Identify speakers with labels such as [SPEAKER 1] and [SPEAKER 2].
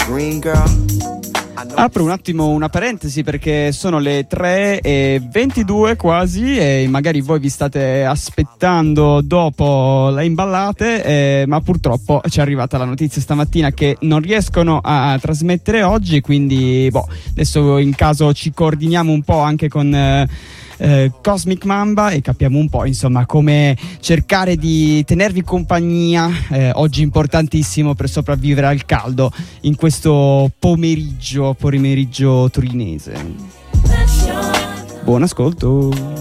[SPEAKER 1] green girl.
[SPEAKER 2] Apro un attimo una parentesi perché sono le 3:22 quasi e magari voi vi state aspettando dopo le imballate, ma purtroppo ci è arrivata la notizia stamattina che non riescono a trasmettere oggi, quindi adesso in caso ci coordiniamo un po' anche con Cosmic Mamba e capiamo un po' insomma come cercare di tenervi compagnia oggi importantissimo per sopravvivere al caldo in questo pomeriggio torinese. Buon ascolto.